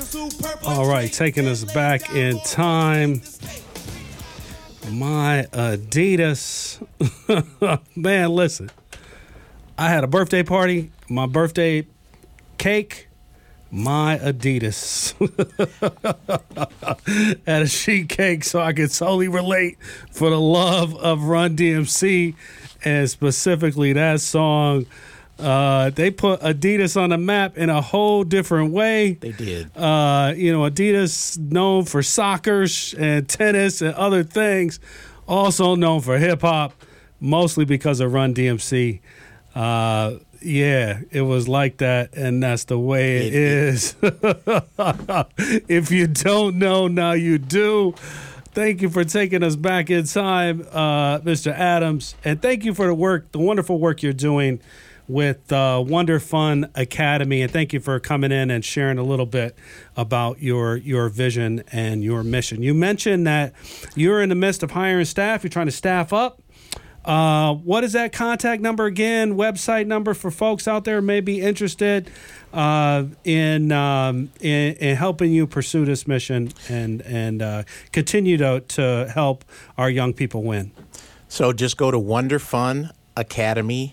All right, taking us back in time. My Adidas. Man, listen. I had a birthday party. My birthday cake. My Adidas. Had a sheet cake so I could solely relate for the love of Run DMC and specifically that song. They put Adidas on the map in a whole different way. They did. Adidas known for soccer and tennis and other things, also known for hip hop, mostly because of Run DMC. Yeah, it was like that, and that's the way it is. If you don't know, now you do. Thank you for taking us back in time, Mr. Adams, and thank you for the wonderful work you're doing with Wonder Fun Academy, and thank you for coming in and sharing a little bit about your vision and your mission. You mentioned that you're in the midst of hiring staff. You're trying to staff up. What is that contact number again? Website number for folks out there who may be interested in helping you pursue this mission and continue to help our young people win. So just go to wonderfunacademy.com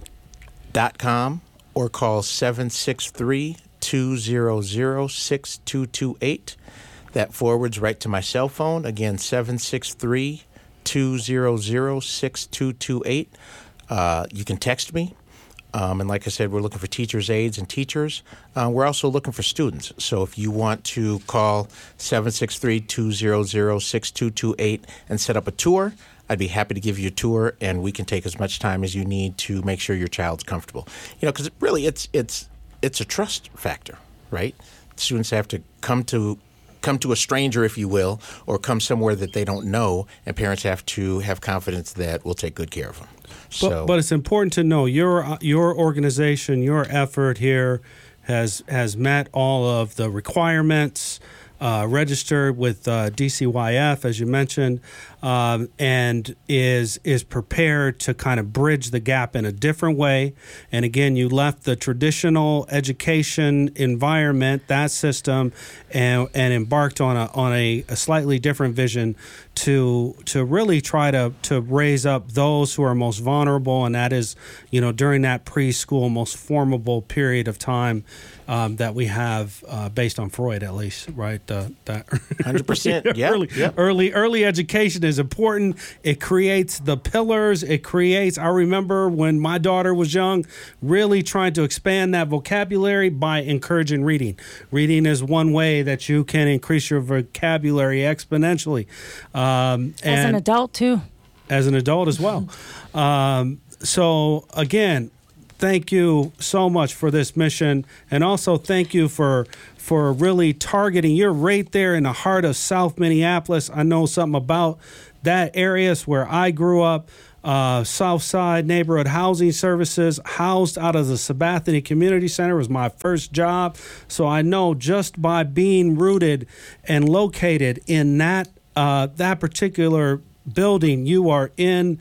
or call 763-200-6228. That forwards right to my cell phone. Again, 763-200-6228. You can text me. And like I said, we're looking for teachers' aides and teachers. We're also looking for students. So if you want to call 763-200-6228 and set up a tour, I'd be happy to give you a tour, and we can take as much time as you need to make sure your child's comfortable. Because really, it's a trust factor, right? Students have to come to a stranger, if you will, or come somewhere that they don't know, and parents have to have confidence that we'll take good care of them. But it's important to know your organization, your effort here has met all of the requirements. Registered with DCYF, as you mentioned, and is prepared to kind of bridge the gap in a different way. And again, you left the traditional education environment, that system, and embarked on a slightly different vision to really try to raise up those who are most vulnerable, and that is, during that preschool, most formable period of time that we have, based on Freud, at least, right? That 100%. Yeah. Early education is important. It creates the pillars. I remember when my daughter was young, really trying to expand that vocabulary by encouraging reading. Reading is one way that you can increase your vocabulary exponentially. As an adult, too. As an adult as well. So, again, thank you so much for this mission, and also thank you for really targeting. You're right there in the heart of South Minneapolis. I know something about that area. It's where I grew up. South Side Neighborhood Housing Services, housed out of the Sabathani Community Center, was my first job. So I know just by being rooted and located in that particular building, you are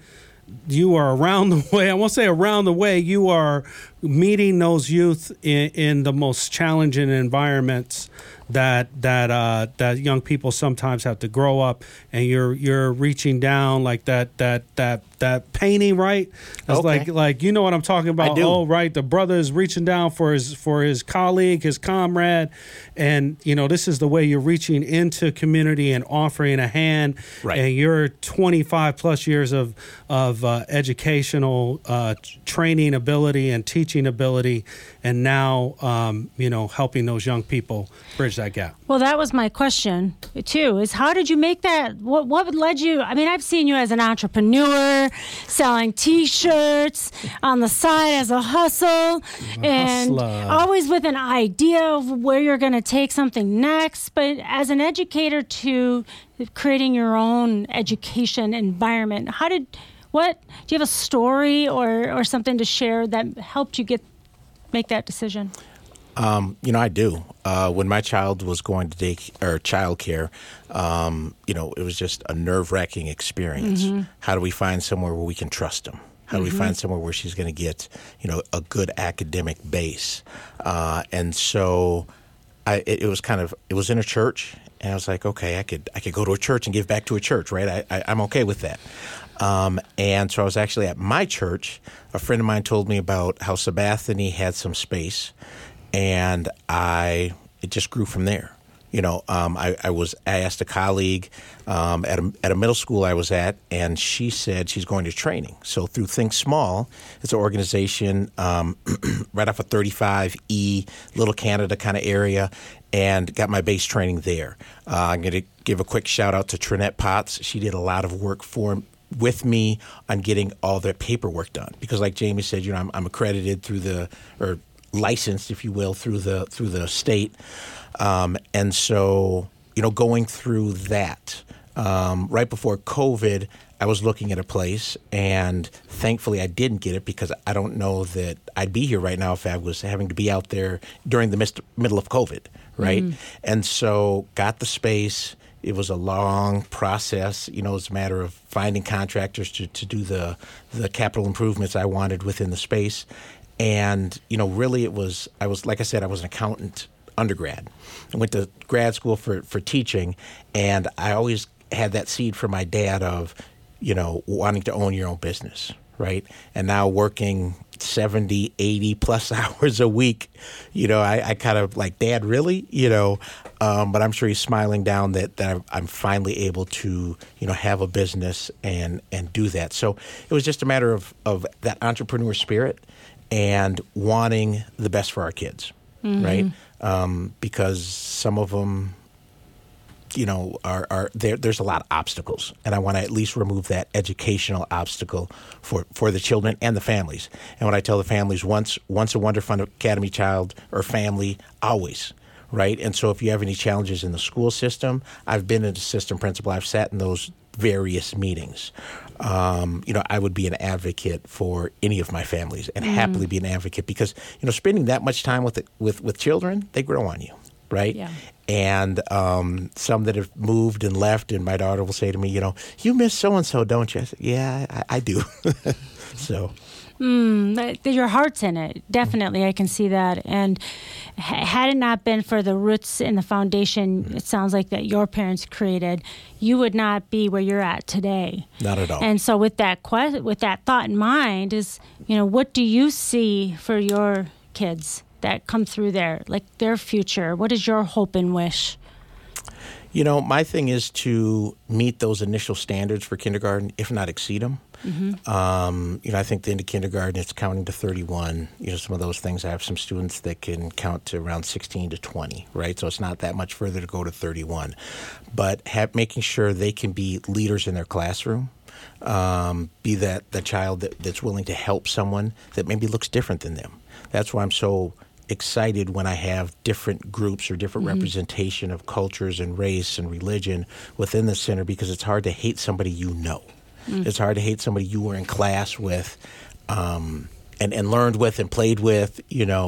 around the way. I won't say around the way. You are meeting those youth in the most challenging environments that young people sometimes have to grow up, and you're reaching down like that painting, right? It's okay. like you know what I'm talking about. I do. Oh, right. The brother is reaching down for his colleague, his comrade, and this is the way you're reaching into community and offering a hand. Right. And your 25 plus years of educational training ability and teaching ability, and now helping those young people bridge that gap. Well, that was my question too, is how did you make that? What led you? I mean, I've seen you as an entrepreneur, selling T-shirts on the side as a hustle, and always with an idea of where you're going to take something next. But as an educator, to creating your own education environment, do you have a story or something to share that helped you make that decision? I do. When my child was going to childcare, it was just a nerve-wracking experience. Mm-hmm. How do we find somewhere where we can trust them? How do we find somewhere where she's going to get, a good academic base? And so it was in a church, and I was like, okay, I could go to a church and give back to a church, right? I'm okay with that. And so I was actually at my church. A friend of mine told me about how Sabathani had some space, and it just grew from there. I asked a colleague at a middle school I was at, and she said she's going to training. So through Think Small, it's an organization right off of 35E, Little Canada kind of area, and got my base training there. I'm going to give a quick shout out to Trinette Potts. She did a lot of work with me on getting all the paperwork done, because like Jamie said, I'm accredited or licensed, if you will, through the state. And so, going through that, right before COVID, I was looking at a place, and thankfully I didn't get it, because I don't know that I'd be here right now if I was having to be out there during the middle of COVID, right? Mm-hmm. And so got the space. It was a long process. It's a matter of finding contractors to do the capital improvements I wanted within the space. And, really I was like I said, I was an accountant undergrad. I went to grad school for teaching, and I always had that seed from my dad of, wanting to own your own business, right? And now working 70, 80 plus hours a week, I kind of like, Dad, really? But I'm sure he's smiling down that I'm finally able to, have a business and do that. So it was just a matter of that entrepreneur spirit and wanting the best for our kids, mm-hmm. right? Because some of them, are there. There's a lot of obstacles, and I want to at least remove that educational obstacle for the children and the families. And when I tell the families, once a Wonder Fund Academy child or family, always, right? And so if you have any challenges in the school system, I've been an assistant principal. I've sat in those various meetings. I would be an advocate for any of my families, and happily be an advocate, because spending that much time with children, they grow on you, right? Yeah. And some that have moved and left, and my daughter will say to me, you miss so and so, don't you? I say, yeah, I do. So. Your heart's in it. Definitely, I can see that. And had it not been for the roots and the foundation, it sounds like that your parents created, you would not be where you're at today. Not at all. And so with that thought in mind is, what do you see for your kids that come through there, like their future? What is your hope and wish? My thing is to meet those initial standards for kindergarten, if not exceed them. Mm-hmm. I think the end of kindergarten, it's counting to 31. Some of those things, I have some students that can count to around 16 to 20, right? So it's not that much further to go to 31. But making sure they can be leaders in their classroom, be the child that's willing to help someone that maybe looks different than them. That's why I'm so excited when I have different groups or different representation of cultures and race and religion within the center, because it's hard to hate somebody It's hard to hate somebody you were in class with and learned with and played with,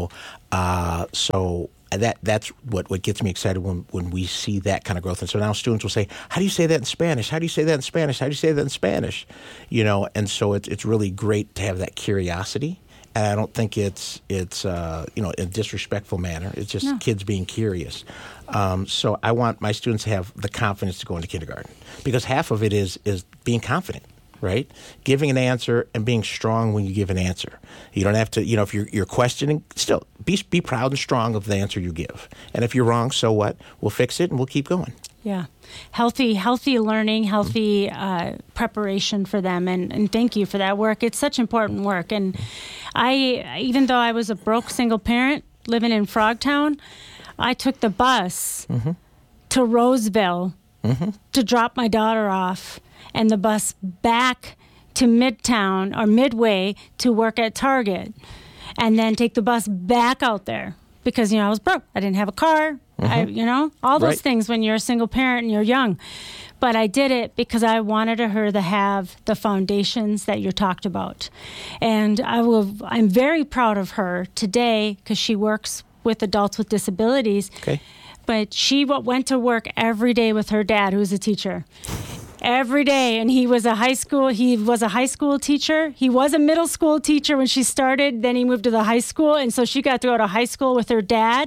so that's what gets me excited when we see that kind of growth. And so now students will say, how do you say that in Spanish? How do you say that in Spanish? How do you say that in Spanish? And so it's really great to have that curiosity. And I don't think it's in a disrespectful manner. It's just kids being curious. So I want my students to have the confidence to go into kindergarten, because half of it is being confident, right? Giving an answer and being strong when you give an answer. You don't have to, if you're questioning, still be proud and strong of the answer you give. And if you're wrong, so what? We'll fix it and we'll keep going. Yeah. Healthy learning, healthy preparation for them. And thank you for that work. It's such important work. And even though I was a broke single parent living in Frogtown, I took the bus to Roseville to drop my daughter off, and the bus back to Midtown or Midway to work at Target, and then take the bus back out there because, I was broke. I didn't have a car. All those things when you're a single parent and you're young. But I did it because I wanted her to have the foundations that you talked about. And I'm very proud of her today because she works with adults with disabilities. Okay. But she went to work every day with her dad, who's a teacher. Every day. And he was a high school teacher. He was a middle school teacher when she started. Then he moved to the high school. And so she got to go to high school with her dad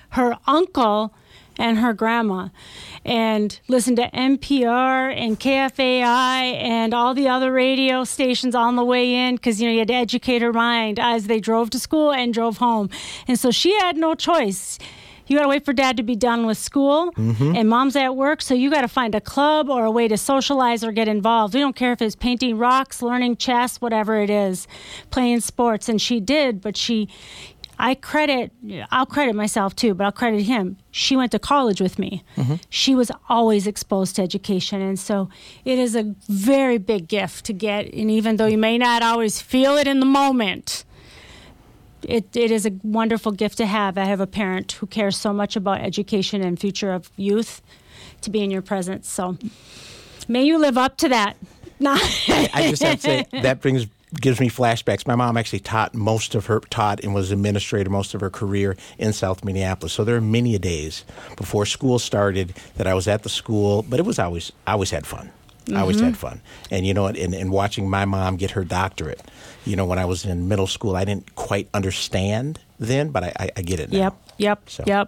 her uncle and her grandma, and listened to NPR and KFAI and all the other radio stations on the way in, because you had to educate her mind as they drove to school and drove home. And so she had no choice. You got to wait for Dad to be done with school, and Mom's at work, so you got to find a club or a way to socialize or get involved. We don't care if it's painting rocks, learning chess, whatever it is, playing sports. And she did, but I'll credit myself too, but I'll credit him. She went to college with me. She was always exposed to education. And so it is a very big gift to get. And even though you may not always feel it in the moment, it is a wonderful gift to have. I have a parent who cares so much about education and future of youth to be in your presence. So may you live up to that. I just have to say, that gives me flashbacks. My mom actually taught and was administrator most of her career in South Minneapolis. So there are many a days before school started that I was at the school, but I always had fun. I always had fun. And, and watching my mom get her doctorate, when I was in middle school, I didn't quite understand then, but I get it now. Yep.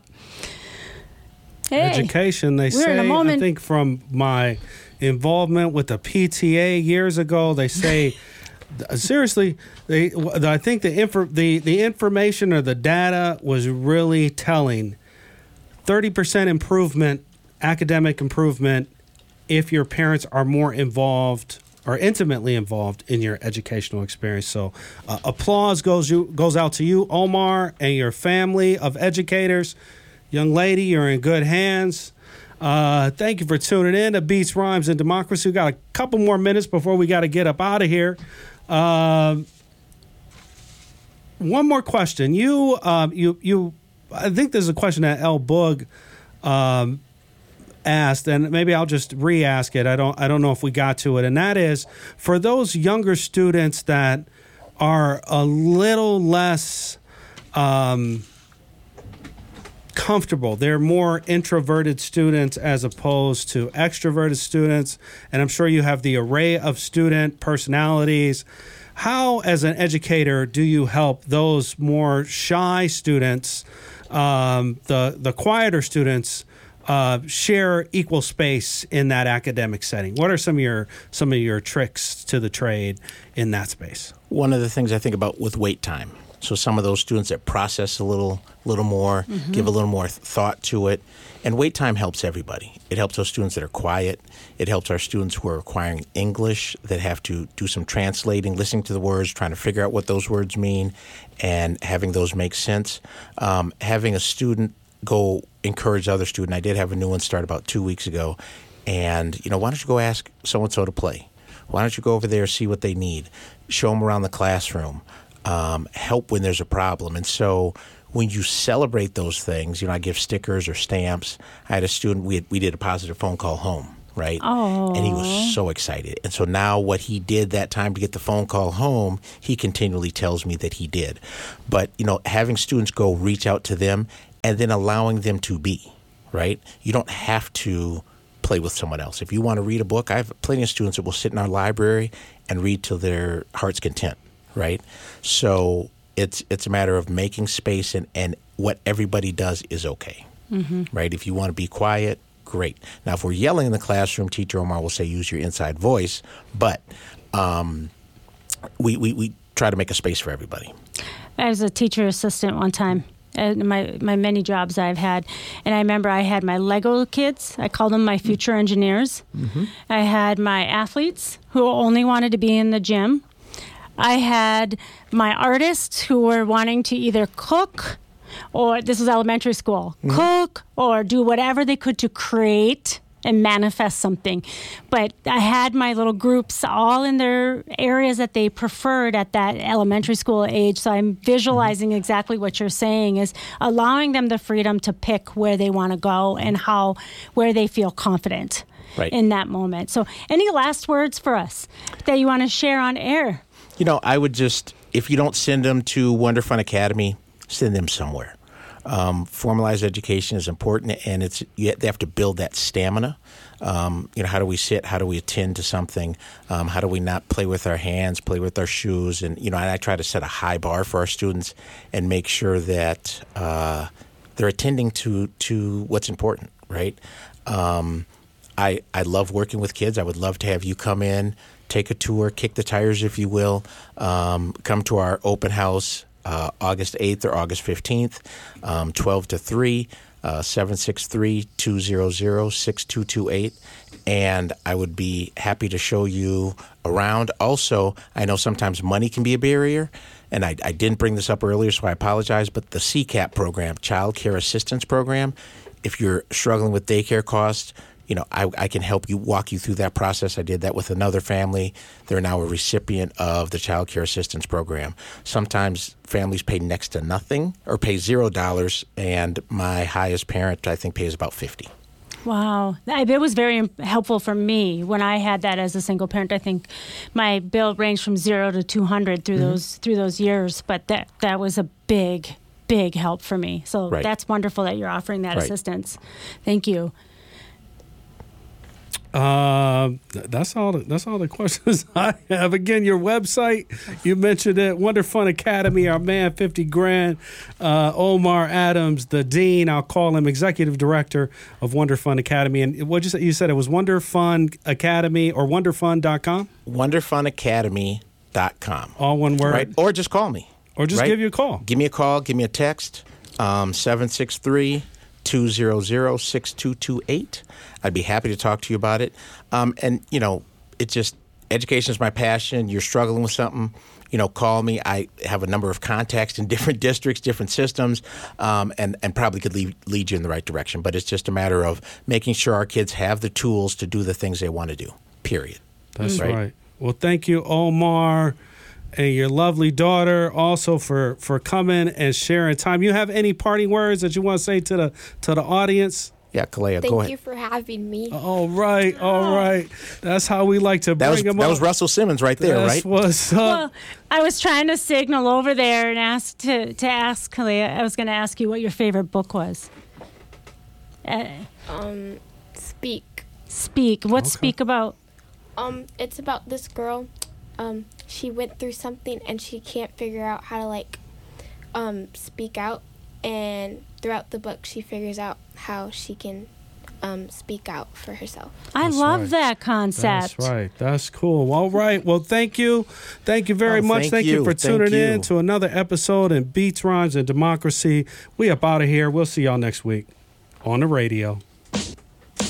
Hey, education, they say, I think from my involvement with the PTA years ago, they say... Seriously, I think the information or the data was really telling. 30% improvement, academic improvement, if your parents are more involved or intimately involved in your educational experience. So applause goes out to you, Omar, and your family of educators. Young lady, you're in good hands. Thank you for tuning in to Beats, Rhymes, and Democracy. We got a couple more minutes before we got to get up out of here. One more question. I think there's a question that El Boog asked, and maybe I'll just re-ask it. I don't know if we got to it, and that is for those younger students that are a little less comfortable. They're more introverted students as opposed to extroverted students. And I'm sure you have the array of student personalities. How, as an educator, do you help those more shy students, the quieter students, share equal space in that academic setting? What are some of your tricks to the trade in that space? One of the things I think about with wait time. So some of those students that process a little more, give a little more thought to it. And wait time helps everybody. It helps those students that are quiet. It helps our students who are acquiring English that have to do some translating, listening to the words, trying to figure out what those words mean, and having those make sense. Having a student go encourage other student. I did have a new one start about 2 weeks ago. And, why don't you go ask so-and-so to play? Why don't you go over there, see what they need? Show them around the classroom. Help when there's a problem. And so when you celebrate those things, I give stickers or stamps. I had a student, we did a positive phone call home, right? Oh. And he was so excited. And so now what he did that time to get the phone call home, he continually tells me that he did. But, having students go reach out to them and then allowing them to be, right? You don't have to play with someone else. If you want to read a book, I have plenty of students that will sit in our library and read till their heart's content. Right? So it's a matter of making space, and what everybody does is okay. Right? If you want to be quiet, great. Now, if we're yelling in the classroom, Teacher Omar will say use your inside voice, but we try to make a space for everybody. I was a teacher assistant one time. My many jobs I've had. And I remember I had my Lego kids. I called them my future engineers. I had my athletes who only wanted to be in the gym. I had my artists who were wanting to either cook, or this was elementary school, cook or do whatever they could to create and manifest something. But I had my little groups all in their areas that they preferred at that elementary school age. So I'm visualizing exactly what you're saying, is allowing them the freedom to pick where they want to go and where they feel confident in that moment. So any last words for us that you want to share on air? I would just, if you don't send them to Wonder Fun Academy, send them somewhere. Formalized education is important, and they have to build that stamina. How do we sit? How do we attend to something? How do we not play with our hands, play with our shoes? And, I try to set a high bar for our students and make sure that they're attending to what's important, right? I love working with kids. I would love to have you come in, take a tour, kick the tires, if you will. Come to our open house August 8th or August 15th, 12 to 3, 763-200-6228. And I would be happy to show you around. Also, I know sometimes money can be a barrier, and I didn't bring this up earlier, so I apologize, but the CCAP program, Child Care Assistance Program, if you're struggling with daycare costs, you know, I can help you, walk you through that process. I did that with another family. They're now a recipient of the Child Care Assistance Program. Sometimes families pay next to nothing or pay $0, and my highest parent, I think, pays about $50. Wow. It was very helpful for me when I had that as a single parent. I think my bill ranged from 0 to 200 through those years, but that was a big help for me. So That's wonderful that you're offering that assistance. Thank you. That's all the questions I have. Again, your website, you mentioned it, Wonder Fun Academy, our man, 50 grand, Omar Adams, the dean, I'll call him executive director of Wonder Fun Academy. And what you said it was Wonder Fun Academy or wonderfun.com? Wonderfunacademy.com. All one word. Right. Or just call me. Or just give you a call. Give me a call, give me a text, 763-200-6228. I'd be happy to talk to you about it. And, you know, it's just education is my passion. You're struggling with something, you know, call me. I have a number of contacts in different districts, different systems, and probably could lead you in the right direction. But it's just a matter of making sure our kids have the tools to do the things they want to do, period. That's right. Well, thank you, Omar, and your lovely daughter also for coming and sharing time. You have any parting words that you want to say to the audience? Yeah, Kalea, go ahead. Thank you for having me. All right. That's how we like to bring them up. That was Russell Simmons right there, right? What's up. Well, I was trying to signal over there and ask Kalea. I was going to ask you what your favorite book was. Speak. Speak. What's Speak about? It's about this girl. She went through something and she can't figure out how to speak out. And throughout the book, she figures out how she can speak out for herself. I love that concept. That's right. That's cool. All right. Well, thank you. Thank you very much. Thank you for tuning in to another episode in Beats, Rhymes, and Democracy. We up out of here. We'll see y'all next week on the radio.